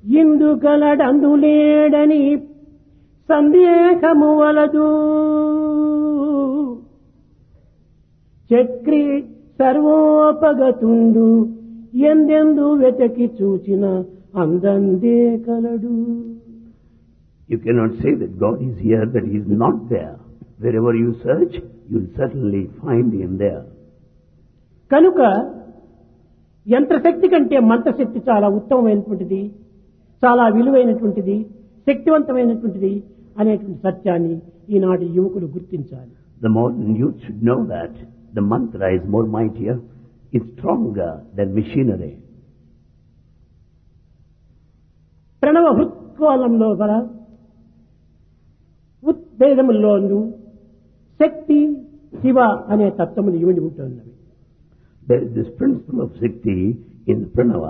ఇందు కలడందులేడని సందేహము వలదు. చక్రి సర్వోపగతుండు ఎందెందు వెతకి చూచిన అందందే కలడు. You cannot say that God is here, that He is not there. Wherever you search, you will certainly find Him there. కనుక యంత్రశక్తి కంటే మంత్రశక్తి చాలా ఉత్తమమైనటువంటిది, చాలా విలువైనటువంటిది, శక్తివంతమైనటువంటిది అనేటువంటి సత్యాన్ని ఈనాటి యువకులు గుర్తించాలి. The modern youth should know that the mantra is more mightier, is stronger than machinery. ప్రణవ హృత్కాలంలో గల ఉద్వేదముల్లోనూ శక్తి శివ అనే తత్వములు ఇమిడి ఉంటున్నవి. There is this principle of Shakti in Pranava.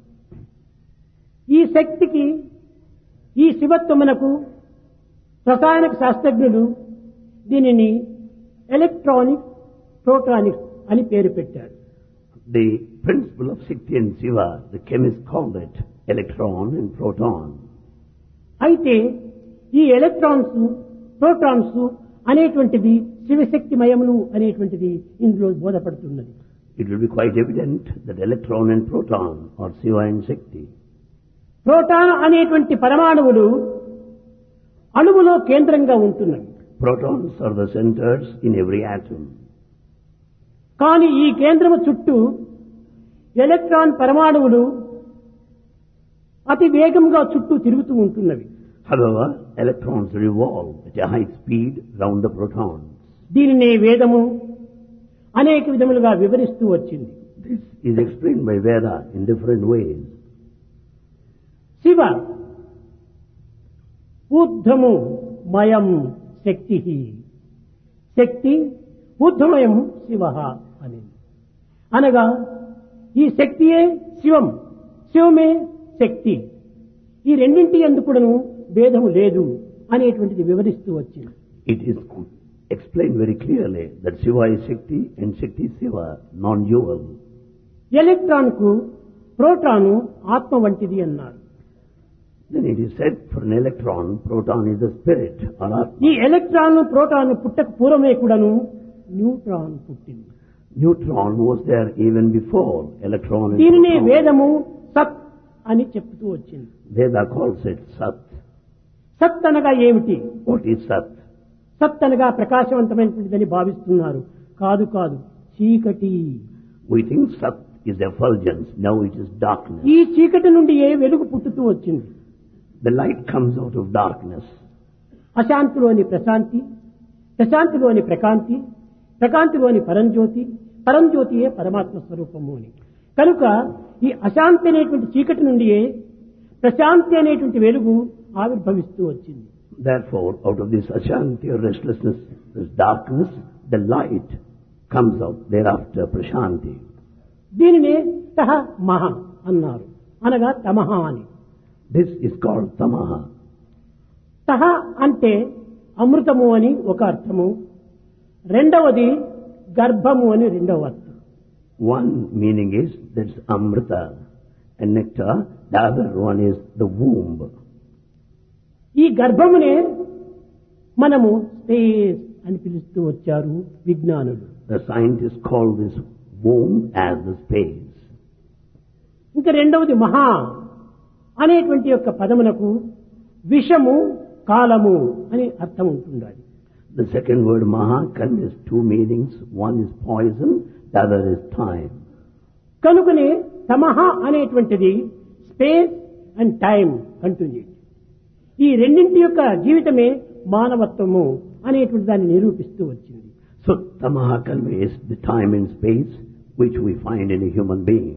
ఈ శక్తికి ఈ శివత్వమునకు రసాయనిక శాస్త్రజ్ఞులు దీనిని ఎలక్ట్రానిక్ ప్రోటానిక్స్ అని పేరు పెట్టారు. The principle of Shakti and Shiva, the chemists called it electron and proton. అయితే ఈ ఎలక్ట్రాన్స్ ప్రోటాన్స్ అనేటువంటిది శివశక్తిమయములు అనేటువంటిది ఇందులో బోధపడుతున్నది. It will be quite evident that electron and proton are Shiva and Shakti. Proton అనేటువంటి పరమాణువులు అణువులో కేంద్రంగా ఉంటున్నవి. Protons are the centers in every atom. కానీ ఈ కేంద్రము చుట్టూ ఎలక్ట్రాన్ పరమాణువులు అతి వేగంగా చుట్టూ తిరుగుతూ ఉంటున్నవి. However, electrons revolve at a high speed round the protons. దీనినే వేదము అనేక విధములుగా వివరిస్తూ వచ్చింది. This is explained by Veda in different ways. Shiva ఊర్ధ్వము మయం శక్తి, శక్తి ఊర్ధ్వమయం శివ అని అనగా ఈ శక్తియే శివం, శివమే శక్తి. ఈ రెండింటి ఎందుకును భేదము లేదు అనేటువంటిది వివరిస్తూ వచ్చింది. It is explained very clearly that Shiva is Shakti and Shakti is Shiva, non-dual. Electron కు ప్రోటాను ఆత్మ వంటిది అన్నారు. Then it is said for an electron, proton is the spirit or Atma. ఈ ఎలక్ట్రాన్ ప్రోటాన్ పుట్టక పూర్వమే కూడాను neutron పుట్టింది. Neutron was there even before electron and దీనినే proton. వేదము సత్ అని చెప్తూ వచ్చింది. Veda calls it Sat. సత్ అనగా ఏమిటి? What is Sat? సత్ అనగా ప్రకాశవంతమైనటువంటిదని భావిస్తున్నారు. కాదు కాదు, చీకటి. We think Sat is effulgence, now it is darkness. ఈ చీకటి నుండి ఏ వెలుగు పుట్టుతూ వచ్చింది. The light comes out of darkness. అశాంతిలోని Prashanti, ప్రశాంతిలోని ప్రకాంతి, ప్రకాంతిలోని పరంజ్యోతి, పరంజ్యోతియే పరమాత్మ స్వరూపము అని. కనుక ఈ అశాంతి అనేటువంటి చీకటి నుండియే ప్రశాంతి అనేటువంటి వెలుగు ఆవిర్భవిస్తూ వచ్చింది. Therefore, out of this ashanti or restlessness, this darkness, the light comes out. Thereafter, prashanti. దీనినే తహ మహ అన్నారు, అనగా తమహ అని. This is called tamaha. తహ అంటే అమృతము అని ఒక అర్థము, రెండవది గర్భము అని రెండవ అర్థం. One meaning is that's amrita and nectar. The other one is the womb. ఈ గర్భమునే మనము స్పేస్ అని పిలుస్తూ వచ్చారు విజ్ఞానులు. The scientists call this womb as the space. ఇంకా రెండవది మహా అనేటువంటి యొక్క పదమునకు విషము కాలము అని అర్థం ఉంటుండాలి. The second word maha conveys two meanings. One is poison, the other is time. కనుకనే తమహ అనేటువంటిది స్పేస్ అండ్ టైం కంటిన్యూ. ఈ రెండింటి యొక్క జీవితమే మానవత్వము అనేటువంటి దాన్ని నిరూపిస్తూ వచ్చింది. So tamaha conveys the time and space which we find in a human being.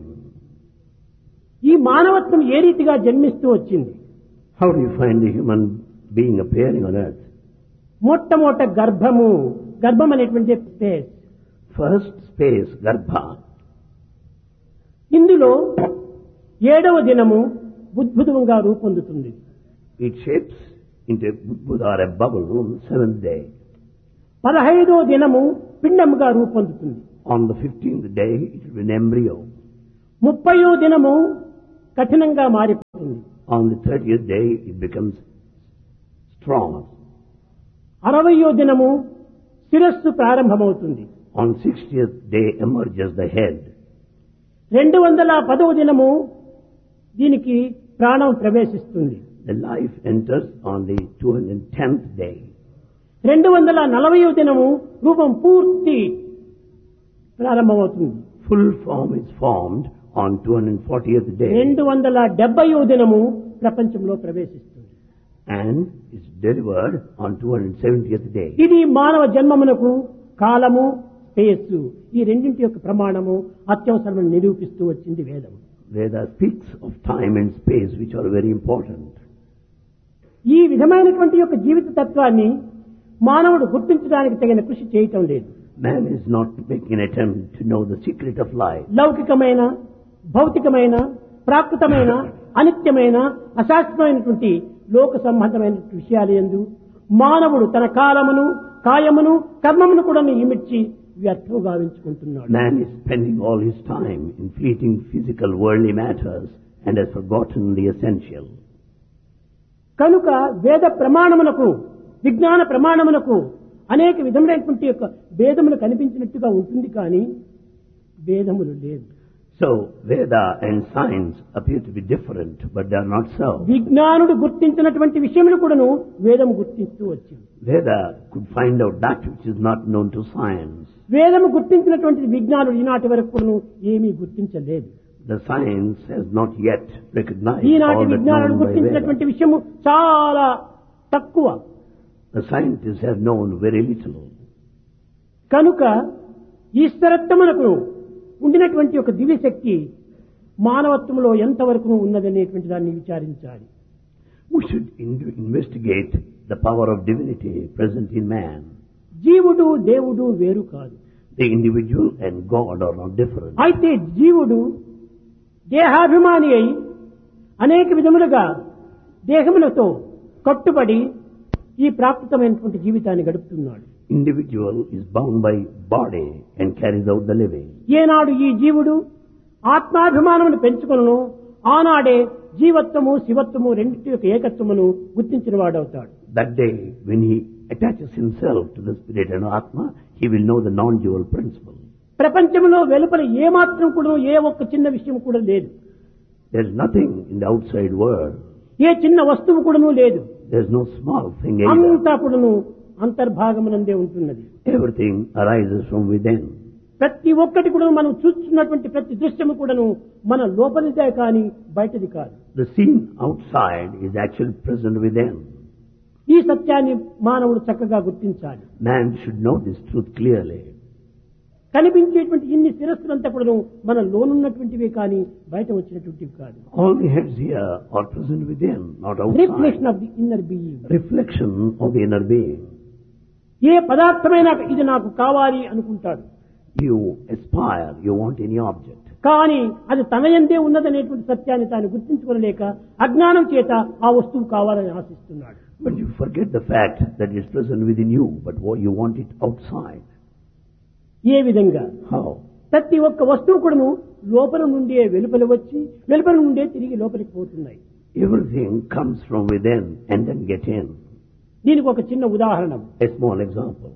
ఈ మానవత్వం ఏ రీతిగా జన్మిస్తూ వచ్చింది? How do you find the human being appearing on earth? మొట్టమొదట గర్భము, గర్భం అనేటువంటి స్పేస్. First space, garbha. ఇందులో 7వ దినము బుద్భుతంగా రూపొందుతుంది. It shapes into a Buddha or a bubble on the 7th day. 15వ దినము పిండముగా రూపొందుతుంది. On the 15th day, it will be an embryo. 30వ దినము కఠినంగా మారిపోతుంది. On the 30th day, it becomes strong. 60వ దినము శిరస్సు ప్రారంభమవుతుంది. On 60th day emerges the head. 210వ దినము దీనికి ప్రాణం ప్రవేశిస్తుంది. The life enters on the 210th day. 240వ దినము రూపం పూర్తి ప్రారంభమవుతుంది. Full form is formed on 240th day. 270వ దినము ప్రపంచంలో ప్రవేశిస్తుంది. And is delivered on 270th day. ఇది మానవ జన్మమునకు కాలము, స్పేస్ ఈ రెండింటి యొక్క ప్రమాణము అత్యవసరమని నిరూపిస్తూ వచ్చింది వేదం. Veda speaks of time and space, which are very important. ఈ విధమైనటువంటి యొక్క జీవిత తత్వాన్ని మానవుడు గుర్తించడానికి తగిన కృషి చేయటం లేదు. Man is not making an attempt to know the secret of life. లౌకికమైన, భౌతికమైన, ప్రాకృతమైన, అనిత్యమైన, అశాశ్వతమైనటువంటి లోక సంబంధమైన విషయాల యందు మానవుడు తన కాలమును, కాయమును, కర్మమును కూడా ఇమిడ్చి వ్యర్థం గావించుకుంటున్నాడు. Man is spending all his time in fleeting physical worldly matters and has forgotten the essential. కనుక వేద ప్రమాణమునకు, విజ్ఞాన ప్రమాణమునకు అనేక విధములైనటువంటి యొక్క భేదములు కనిపించినట్టుగా ఉంటుంది కానీ భేదములు లేవు. So Veda and science appear to be different, but they are not so. విజ్ఞానుడు గుర్తించినటువంటి విషయములు కూడాను వేదము గుర్తిస్తూ వచ్చింది. Veda could find out that which is not known to science. వేదము గుర్తించినటువంటి విజ్ఞానుడు ఈనాటి వరకు కూడాను ఏమీ గుర్తించలేదు. The science has not yet recognized ఈనాటి all that విజ్ఞానుడు known by గుర్తించినటువంటి Veda. విషయము చాలా తక్కువ. The scientists have known very little. కనుక ఈశ్వరత్వమునకు ఉండినటువంటి ఒక దివ్యశక్తి మానవత్వంలో ఎంతవరకు ఉన్నదనేటువంటి దాన్ని విచారించాలి. We should investigate the power of divinity present in man. జీవుడు దేవుడు వేరు కాదు. The individual and God are not different. అయితే జీవుడు దేహాభిమాని అయి అనేక విధములుగా దేహములతో కట్టుబడి ఈ ప్రాకృతమైనటువంటి జీవితాన్ని గడుపుతున్నాడు. Individual is bound by body and carries out the living. ఏనాడు ఈ జీవుడు ఆత్మాభిమానమును పెంచుకొనును ఆనాడే జీవత్వము, శివత్వము రెండింటి యొక్క ఏకత్వమును గుర్తించిన వాడవుతాడు. That day, when he attaches himself to the spirit and Atma, he will know the non-dual principle. ప్రపంచంలో వెలుపల ఏమాత్రం కూడా ఏ ఒక్క చిన్న విషయం కూడా లేదు. There is nothing in the outside world. ఏ చిన్న వస్తువు కూడాను లేదు. There is no small thing either. అంతా కూడాను అంతర్భాగమునందే ఉంటున్నది. Everything arises from within. ప్రతి ఒక్కటి కూడా మనం చూస్తున్నటువంటి ప్రతి దృశ్యము కూడాను మన లోపలిదే కానీ బయటది కాదు. The scene outside is actually present within. ఈ సత్యాన్ని మానవుడు చక్కగా గుర్తించాలి. Man should know this truth clearly. కనిపించేటువంటి ఇన్ని శిరస్సులంతా కూడాను మన లోనున్నటువంటివే కానీ బయట వచ్చినటువంటివి కాదు. All the heads here are present within, not outside. Reflection of the inner being. Reflection of the inner being. ఏ పదార్థమైనా ఇది నాకు కావాలి అనుకుంటాడు. You aspire, you want any object. కానీ అది తన యందే ఉన్నదనేటువంటి సత్యాన్ని తాను గుర్తించుకోలేక అజ్ఞానం చేత ఆ వస్తువు కావాలని ఆశిస్తున్నాడు. But you forget the fact that it is present within you, but you want it outside. ఏ విధంగా? How? ప్రతి ఒక్క వస్తువు కూడాను లోపల నుండే వెలుపల వచ్చి వెలుపల నుండే తిరిగి లోపలికి పోతున్నాయి. Everything comes from within and then get in. దీనికి ఒక చిన్న ఉదాహరణ. A small example.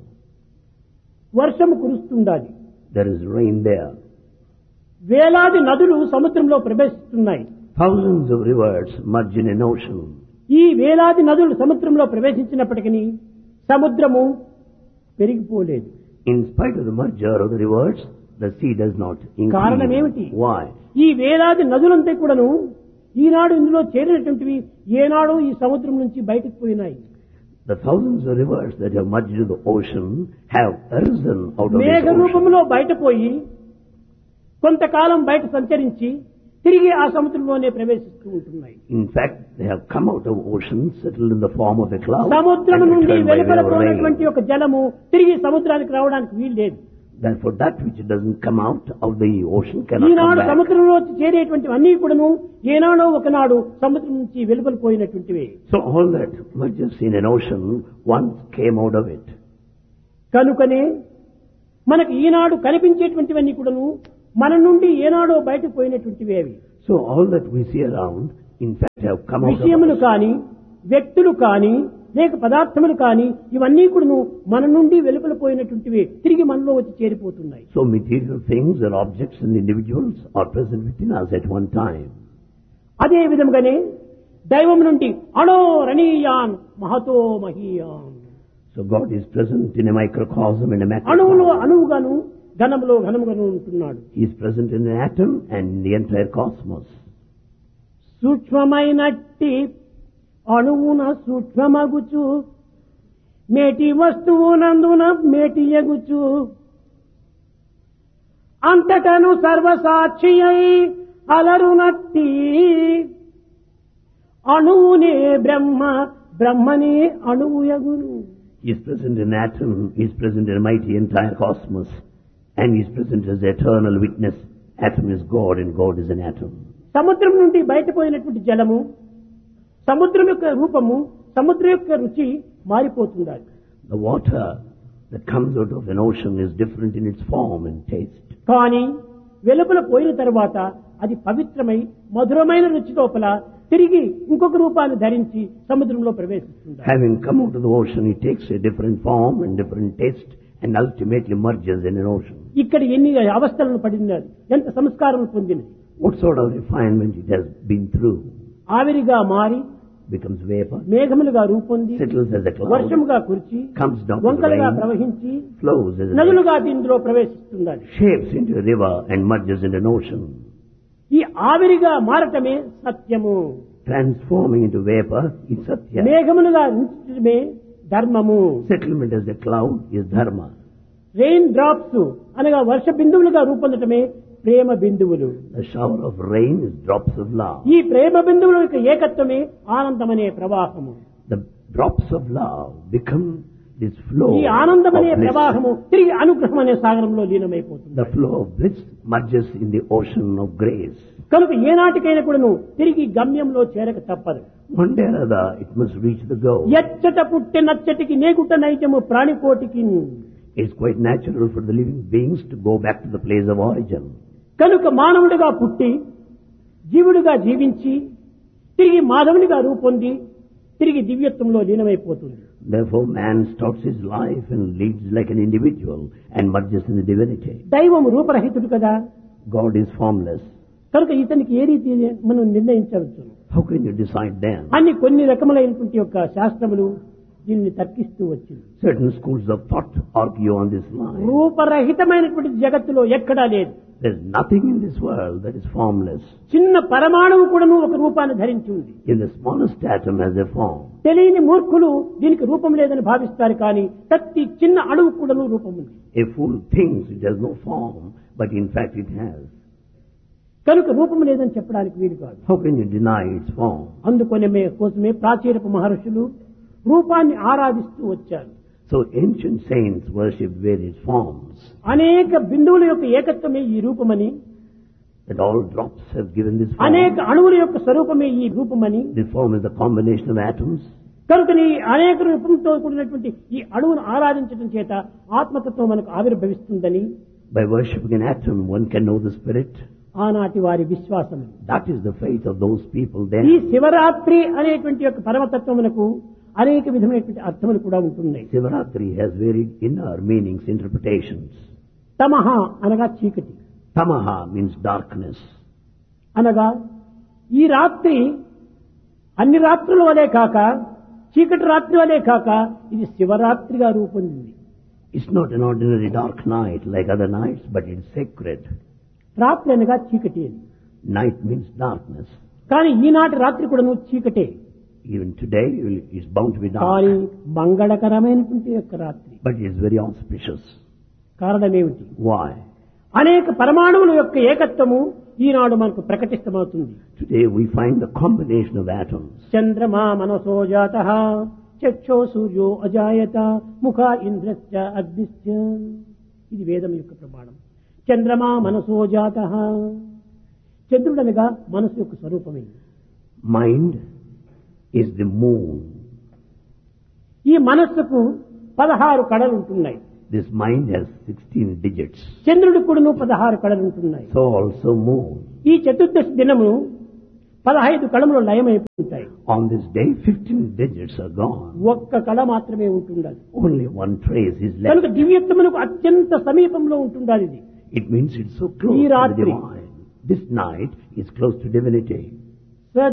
వర్షము కురుస్తుండాలి. There is rain there. వేలాది నదులు సముద్రంలో ప్రవేశిస్తున్నాయి. Thousands of rivers merge in an ocean. ఈ వేలాది నదులు సముద్రంలో ప్రవేశించినప్పటికీ సముద్రము పెరిగిపోలేదు. In spite of the merger of the rivers, the sea does not కారణం ఏమిటి? increase. Why? ఈ వేలాది నదులంతా కూడాను ఈనాడు ఇందులో చేరినటువంటివి ఏనాడు ఈ సముద్రం నుంచి బయటకు పోయినాయి. The thousands of rivers that have merged into the ocean have arisen out of Megha this ocean. రూపంలో బయటపోయి కొంతకాలం బయట సంచరించి తిరిగి ఆ సముద్రంలోనే ప్రవేశిస్తూ ఉంటున్నాయి. In fact, they have come out of ocean, settled in the form of a cloud, సముద్రం and నుండి returned by way of వెలుపలపోయినటువంటి rain. ఒక జలము తిరిగి సముద్రానికి రావడానికి వీలు లేదు. Therefore, that which doesn't come out of the ocean cannot come Eenadu back. సముద్రంలో చేరేటువంటి అన్ని కూడాను ఏనాడో ఒకనాడు సముద్రం నుంచి వెలుపలిపోయినటువంటివి. So all that merges in an ocean once came out of it. కనుకనే మనకు ఈనాడు కనిపించేటువంటివన్నీ కూడాను మన నుండి ఏనాడో బయటకు పోయినటువంటివి అవి. So all that we see around in fact have come out of విషయములు us. కాని వ్యక్తులు కాని లేక పదార్థములు కాని ఇవన్నీ కూడా మన నుండి వెలుపలిపోయినటువంటివి తిరిగి మనలో వచ్చి చేరిపోతున్నాయి. So material things or objects and individuals are present within us at one time. అదే విధంగానే దైవం నుండి అణో రణీయాన్ Mahato మహీయాన్. So God is present in a microcosm and a అణువులో macrocosm. అణువుగాను ఘనములో ఘనముగాను ఉంటున్నాడు. He is present in an atom and in the entire cosmos. సూక్ష్మమైనట్టి అణువున సూక్ష్మమగుచు మేటి వస్తువునందున మేటి ఎగుచు అంతటను సర్వసాక్షి అయి అలరునట్టి అణువునే బ్రహ్మ బ్రహ్మనే అణువు యగును. He is present in an atom, He is present in a mighty entire cosmos, and He is present as the eternal witness. Atom is God and God is an atom. సముద్రం నుండి బయటపోయినటువంటి జలము, సముద్రం యొక్క రూపము, సముద్రం యొక్క రుచి మారిపోతుండాలి. The water that comes out of an ocean is different in its form and taste. కానీ వెలుపల పోయిన తర్వాత అది పవిత్రమై మధురమైన రుచి లోపల తిరిగి ఇంకొక రూపాన్ని ధరించి సముద్రంలో ప్రవేశిస్తుంది. Having come out of the ocean, it takes a different form and different taste and ultimately merges in an ocean. ఇక్కడ ఎన్ని అవస్థలను పడినది, ఎంత సంస్కారం పొందినది. What sort of refinement it has been through? ఆవిరిగా మారి Becomes vapor, మేఘములుగా రూపొంది settles as a cloud, వర్షముగా కురిచి comes down to వంకలుగా rain, ప్రవహించి flows as a lake, నదులుగా ఇందులో ప్రవేశిస్తున్నది. shapes into a river and merges into an ocean. ఈ ఆవిరిగా మారటమే సత్యము. Transforming into vapor is satya. మేఘములుగా ఉంచటమే ధర్మము. Settlement as a cloud is dharma. Rain drops అనగా వర్ష బిందువులుగా రూపొందటమే ప్రేమ బిందువులు. The shower of rain is drops of love. ఈ ప్రేమ బిందువుల యొక్క ఏకత్వమే ఆనందమనే ప్రవాహము. The drops of love become this flow ఈ of ఆనందమనే bliss. ప్రవాహము తిరిగి అనుగ్రహం అనే సాగరంలో లీనమైపోతుంది. The flow of bliss merges in the ocean of grace. కనుక ఏనాటికైనా కూడాను తిరిగి గమ్యంలో చేరక తప్పదు. One day or other, it must reach the goal. ఎచ్చట పుట్టి నచ్చటికి నేగుట నైజము ప్రాణికోటికి. It's quite natural for the living beings to go back to the place of origin. కనుక మానవుడిగా పుట్టి జీవుడిగా జీవించి తిరిగి మాధవునిగా రూపొంది తిరిగి దివ్యత్వంలో లీనమైపోతుంది. Therefore, man starts his life and leads like an individual and merges in the divinity. దైవం రూపరహితుడు కదా. God is formless. కనుక ఇతనికి ఏ రీతి మనం నిర్ణయించవచ్చు. How can you decide then? అన్ని కొన్ని రకములైనటువంటి యొక్క శాస్త్రములు దీన్ని తర్కిస్తూ వచ్చింది. Certain schools of thought argue on this line. రూపరహితమైనటువంటి జగత్తులో ఎక్కడా లేదు. There's nothing in this world that is formless. చిన్న పరమాణువు కూడాను ఒక రూపాన్ని ధరించి ఉంది. In the smallest atom has a form. తెలియని మూర్ఖులు దీనికి రూపం లేదని భావిస్తారు, కానీ ప్రతి చిన్న అణువు కూడాను రూపం ఉంది. A fool thinks it has no form, but in fact it has. కనుక రూపం లేదని చెప్పడానికి వీలు కాదు. How can you deny its form? అందుకొనే కోసమే ప్రాచీనపు మహర్షులు రూపాన్ని ఆరాధిస్తూ వచ్చారు. So ancient saints worship various forms. అనేక బిందువుల యొక్క ఏకత్వమే ఈ రూపమని, That all drops have given this form. అనేక అణువుల యొక్క స్వరూపమే ఈ రూపమని, This form is the combination of atoms. కనుక నీ అనేక రూపంతో కూడినటువంటి ఈ అణువును ఆరాధించడం చేత ఆత్మతత్వం మనకు ఆవిర్భవిస్తుందని By worshipping an atom, one can know the spirit. ఆనాటి వారి విశ్వాసం. That is the faith of those people ఈ then. శివరాత్రి అనేటువంటి యొక్క పరమతత్వమునకు అనేక విధమైనటువంటి అర్థములు కూడా ఉంటున్నాయి. Sivaratri has very inner meanings, interpretations. తమహ అనగా చీకటి, Tamaha means darkness. అనగా ఈ రాత్రి అన్ని రాత్రుల వలె కాక, చీకటి రాత్రి వలె కాక, ఇది శివరాత్రిగా రూపొందింది. It's not an ordinary dark night like other nights, but it's sacred. రాత్రి అనగా చీకటి అని. Night means darkness. కానీ ఈనాటి రాత్రి కూడా నువ్వు చీకటే. Even today, it's bound to be కానీ dark. మంగళకరమైనటువంటి యొక్క రాత్రి. But it's very auspicious. కారణమేమిటి? Why? అనేక పరమాణువుల యొక్క ఏకత్వము ఈనాడు మనకు ప్రకటితమవుతుంది. Today we find the combination of atoms. చంద్రమా మనసో జాతః చక్షో సూర్యో అజాయత ముఖ ఇంద్రశ్చ అగ్నిశ్చ. ఇది వేదం యొక్క ప్రమాణం. చంద్రమా మనసో జాతః, చంద్రుడనగా మనసు యొక్క స్వరూపమే. Mind is the moon. ఈ మనస్సుకు 16 కళలు ఉంటున్నాయి. This mind has 16 digits. చంద్రుడికి కూడా 16 కళలు ఉంటున్నాయి. So also moon. ఈ చతుర్దశి దినము 15 కళములు లయమైపోతాయి. On this day, 15 digits are gone. ఒక్క కళ మాత్రమే ఉంటుండాలి. Only one trace is left. కనుక దివ్యత్వమునకు అత్యంత సమీపంలో ఉంటుండాలి ఇది. It means it's so close ఈ to the రాత్రి divine. This night is close to divinity.